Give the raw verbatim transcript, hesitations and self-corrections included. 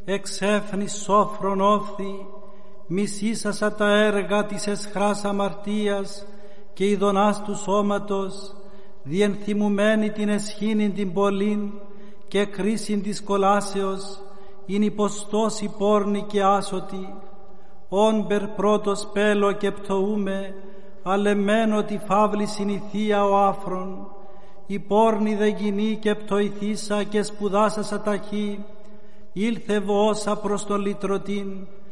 εξέφνης σόφρον όφθη, μισήσασα τα έργα της εσχράς αμαρτίας και ειδονάς του σώματος, διενθυμουμένη την εσχήνην την πολλήν και κρίσιν της κολάσεως, ειν υποστός η πόρνη και άσωτη. Όμπερ πρώτος πέλο και πτωούμε, αλεμένο τη φαύλη συνηθία ο άφρον. Η πόρνη δε γυνή και πτωηθήσα και σπουδάσασα ταχύ, ήλθε βόσα προς τον λυτρωτήν,